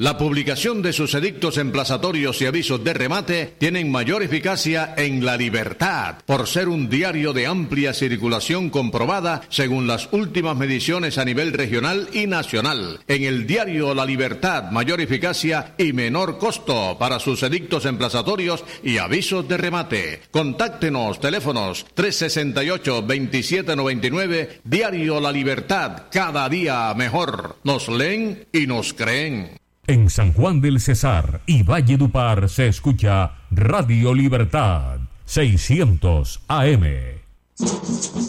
La publicación de sus edictos emplazatorios y avisos de remate tienen mayor eficacia en La Libertad, por ser un diario de amplia circulación comprobada según las últimas mediciones a nivel regional y nacional. En el diario La Libertad, mayor eficacia y menor costo para sus edictos emplazatorios y avisos de remate. Contáctenos, teléfonos 368-2799, diario La Libertad, cada día mejor. Nos leen y nos creen. En San Juan del Cesar y Valledupar se escucha Radio Libertad 600 AM.